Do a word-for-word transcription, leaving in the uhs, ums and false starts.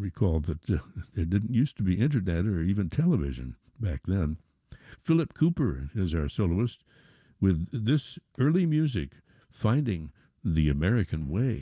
recall that uh, there didn't used to be internet or even television back then. Philip Cooper is our soloist with this early music, Finding the American Way.